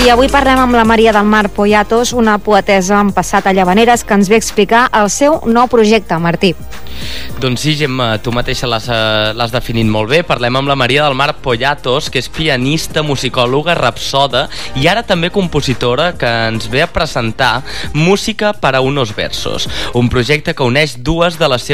I avui parlem amb la Maria del Mar Poyatos, una poetesa amb passat a Llavaneres, que ens ve a explicar el seu nou projecte. Martí. Doncs sí, Gemma, tu mateixa l'has definit molt bé. Parlem amb la Maria del Mar Poyatos, que és pianista, musicòloga, rapsoda i ara també compositora, que ens ve a presentar Música para unos versos, un projecte que uneix dues de les seves